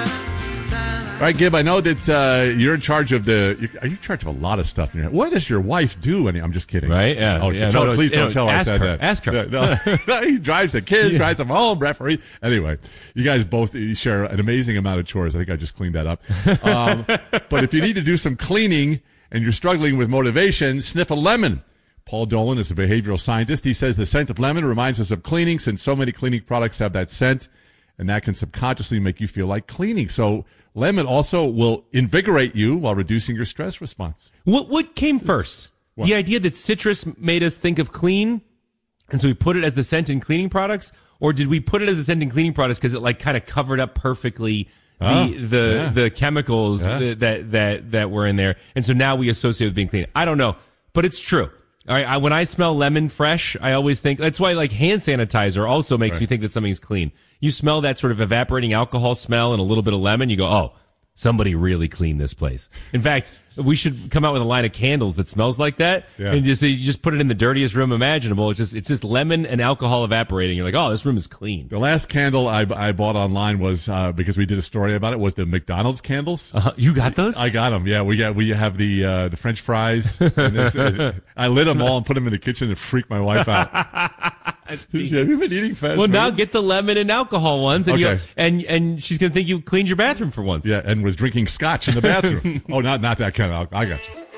All right, Gib, I know that you're in charge of are you in charge of a lot of stuff in your head? What does your wife do? I'm just kidding. Right? Yeah. Oh, yeah. Please don't tell her I said that. Ask her. No. He drives the kids, drives them home, referee. Anyway, you guys both share an amazing amount of chores. I think I just cleaned that up. But if you need to do some cleaning and you're struggling with motivation, sniff a lemon. Paul Dolan is a behavioral scientist. He says the scent of lemon reminds us of cleaning since so many cleaning products have that scent, and that can subconsciously make you feel like cleaning. So lemon also will invigorate you while reducing your stress response. What came first? What? The idea that citrus made us think of clean, and so we put it as the scent in cleaning products? Or did we put it as a scent in cleaning products because it kind of covered up perfectly the chemicals that were in there, and so now we associate with being clean? I don't know, but it's true. All right, when I smell lemon fresh, I always think that's why hand sanitizer also makes me think that something's clean. You smell that sort of evaporating alcohol smell and a little bit of lemon, you go, oh, somebody really cleaned this place. In fact, we should come out with a line of candles that smells like that, and you just put it in the dirtiest room imaginable. It's just lemon and alcohol evaporating. You're like, oh, this room is clean. The last candle I bought online was because we did a story about it, was the McDonald's candles. You got those? I got them. Yeah, we have the French fries. And I lit them all and put them in the kitchen and freaked my wife out. Have you been eating fast food? Now get the lemon and alcohol ones, and and she's gonna think you cleaned your bathroom for once. Yeah, and was drinking scotch in the bathroom. Oh, not that kind of alcohol. I got you.